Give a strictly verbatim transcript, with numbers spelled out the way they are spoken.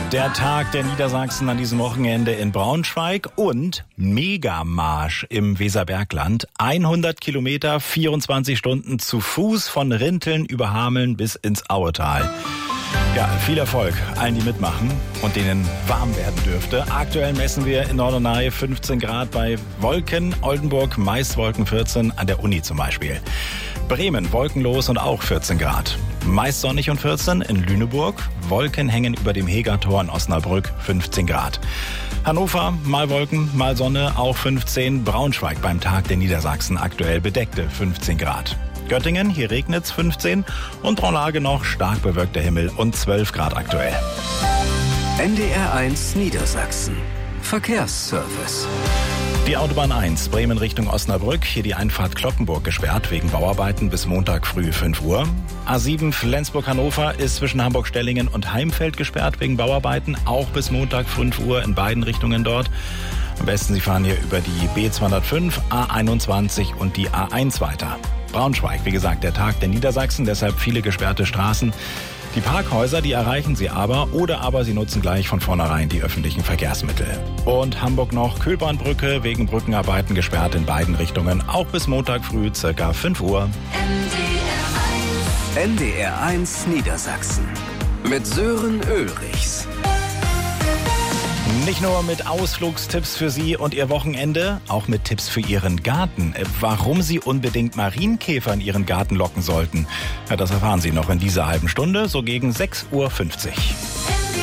Der Tag der Niedersachsen an diesem Wochenende in Braunschweig und Megamarsch im Weserbergland. hundert Kilometer, vierundzwanzig Stunden zu Fuß von Rinteln über Hameln bis ins Auetal. Ja, viel Erfolg allen, die mitmachen und denen warm werden dürfte. Aktuell messen wir in Norderney fünfzehn Grad bei Wolken, Oldenburg meist Wolken vierzehn, an der Uni zum Beispiel. Bremen wolkenlos und auch vierzehn Grad. Meist sonnig und vierzehn in Lüneburg. Wolken hängen über dem Hegertor in Osnabrück, fünfzehn Grad. Hannover, mal Wolken, mal Sonne, auch fünfzehn. Braunschweig beim Tag der Niedersachsen aktuell bedeckte, fünfzehn Grad. Göttingen, hier regnet's, fünfzehn. Und Braunlage noch stark bewölkter Himmel und zwölf Grad aktuell. N D R eins Niedersachsen. Verkehrsservice. Die Autobahn eins, Bremen Richtung Osnabrück. Hier die Einfahrt Cloppenburg gesperrt wegen Bauarbeiten bis Montag früh fünf Uhr. A sieben Flensburg-Hannover ist zwischen Hamburg-Stellingen und Heimfeld gesperrt wegen Bauarbeiten. Auch bis Montag fünf Uhr in beiden Richtungen dort. Am besten Sie fahren hier über die B zweihundertfünf, A einundzwanzig und die A eins weiter. Braunschweig, wie gesagt, der Tag der Niedersachsen, deshalb viele gesperrte Straßen. Die Parkhäuser, die erreichen Sie aber, oder aber Sie nutzen gleich von vornherein die öffentlichen Verkehrsmittel. Und Hamburg noch, Kühlbahnbrücke, wegen Brückenarbeiten gesperrt in beiden Richtungen, auch bis Montag früh circa fünf Uhr. N D R eins Niedersachsen mit Sören Ulrichs. Nicht nur mit Ausflugstipps für Sie und Ihr Wochenende, auch mit Tipps für Ihren Garten. Warum Sie unbedingt Marienkäfer in Ihren Garten locken sollten, ja, das erfahren Sie noch in dieser halben Stunde, so gegen sechs Uhr fünfzig.